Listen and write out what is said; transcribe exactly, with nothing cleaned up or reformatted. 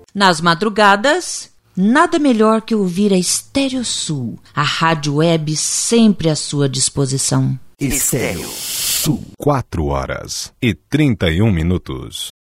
Nas madrugadas, nada melhor que ouvir a Estéreo Sul, a rádio web sempre à sua disposição. Estéreo Sul. Quatro horas e trinta e um minutos.